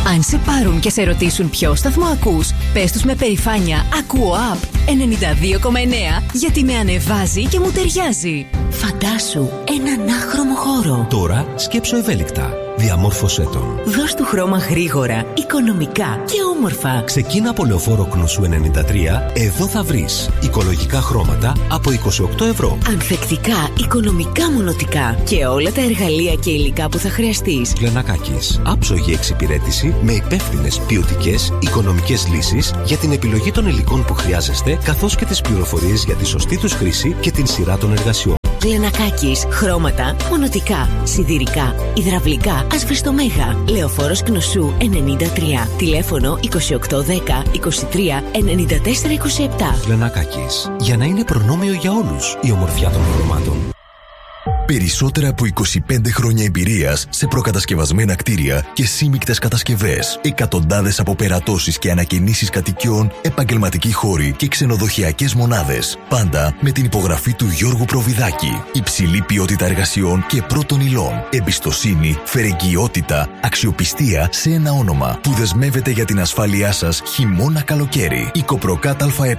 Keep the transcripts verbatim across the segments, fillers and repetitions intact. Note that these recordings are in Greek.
Αν σε πάρουν και σε ρωτήσουν ποιο σταθμό ακούς, πες τους με περηφάνεια «Ακούω Up ενενήντα δύο κόμμα εννέα» γιατί με ανεβάζει και μου ταιριάζει. Φαντάσου έναν άχρωμο χώρο. Τώρα σκέψω ευέλικτα. Διαμόρφωσέ τον. Δώσ' του χρώμα γρήγορα, οικονομικά και όμορφα. Ξεκίνα από Λεωφόρο Κνωσού ενενήντα τρία. Εδώ θα βρεις οικολογικά χρώματα από είκοσι οκτώ ευρώ. Ανθεκτικά, οικονομικά μονοτικά και όλα τα εργαλεία και υλικά που θα χρειαστείς. Λενακάκης. Άψογη εξυπηρέτηση με υπεύθυνες, ποιοτικές, οικονομικές λύσεις για την επιλογή των υλικών που χρειάζεστε, καθώς και τις πληροφορίες για τη σωστή τους χρήση και την σειρά των εργασιών. Λενακάκης, χρώματα, μονοτικά, σιδηρικά, υδραυλικά, ασβεστομέγα. Λεωφόρος Κνωσού ενενήντα τρία. Τηλέφωνο είκοσι οκτώ δέκα είκοσι τρία ενενήντα τέσσερα είκοσι επτά. Λενακάκης. Για να είναι προνόμιο για όλους η ομορφιά των χρωμάτων. Περισσότερα από είκοσι πέντε χρόνια εμπειρίας σε προκατασκευασμένα κτίρια και σύμμικτες κατασκευές. Εκατοντάδες αποπερατώσεις και ανακαινήσεις κατοικιών, επαγγελματικοί χώροι και ξενοδοχειακές μονάδες. Πάντα με την υπογραφή του Γιώργου Προβιδάκη. Υψηλή ποιότητα εργασιών και πρώτων υλών. Εμπιστοσύνη, φερεγγιότητα, αξιοπιστία σε ένα όνομα που δεσμεύεται για την ασφάλειά σας χειμώνα-καλοκαίρι. Οικοπροκάτ ΑΕ.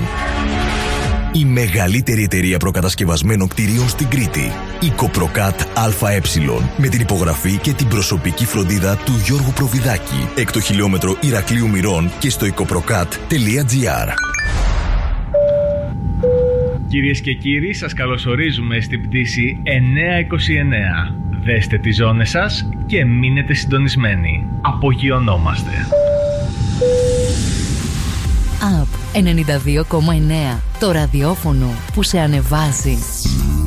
Η μεγαλύτερη εταιρεία προκατασκευασμένων κτηρίων στην Κρήτη. Οικοπροκάτ ΑΕ. Με την υπογραφή και την προσωπική φροντίδα του Γιώργου Προβιδάκη. Εκ το χιλιόμετρο Ηρακλείου Μυρών και στο οικοπροκάτ τελεία τζι άρ. Κυρίες και κύριοι, σας καλωσορίζουμε στην πτήση εννιακόσια είκοσι εννέα. Δέστε τις ζώνες σας και μείνετε συντονισμένοι. Απογειωνόμαστε. Up ενενήντα δύο κόμμα εννέα. Το ραδιόφωνο που σε ανεβάζει.